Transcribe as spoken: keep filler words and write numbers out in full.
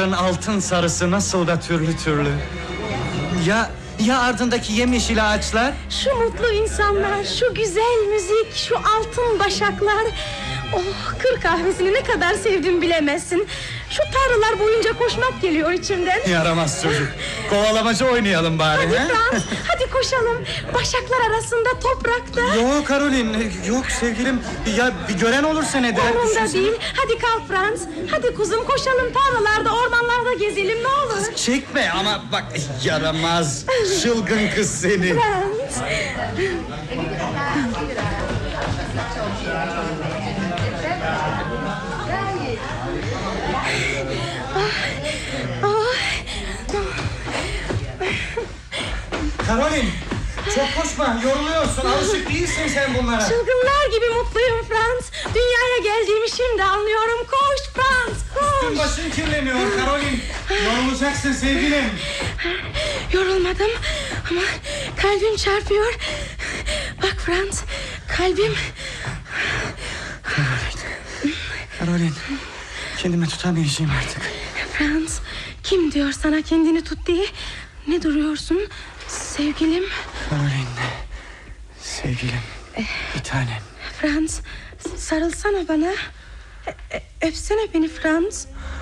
Dağların altın sarısı nasıl da türlü türlü. Ya ya ardındaki yemyeşil ağaçlar? Şu mutlu insanlar, şu güzel müzik, şu altın başaklar. Oh, kır kahvesini ne kadar sevdim bilemezsin. Şu tarlalar boyunca koşmak geliyor içimden. Yaramaz çocuk. Kovalamacı oynayalım bari. Hadi he? Franz, hadi koşalım. Başaklar arasında, toprakta. Yok Karolin, yok sevgilim. Ya bir gören olursa ne der? Umurumda Düşünsene. değil. Hadi kalk Franz. Hadi kuzum, koşalım tarlalarda, ormanlarda gezelim, ne olur. Çekme ama bak, yaramaz. Çılgın kız seni. Franz. Karolin, çok koşma, yoruluyorsun. Alışık değilsin sen bunlara. Çılgınlar gibi mutluyum Franz. Dünyaya geldiğimi şimdi anlıyorum. Koş Franz, Üstün koş. başın kirleniyor Karolin. Yorulacaksın sevgilim. Yorulmadım ama kalbim çarpıyor. Bak Franz, kalbim. Karolin, Karolin, kendimi tutamayacağım artık. Franz, kim diyor sana kendini tut diye? Ne duruyorsun sevgilim? Karolin, sevgilim, bir tanem. Franz, sarılsana bana. Ö- Öpsene beni Franz.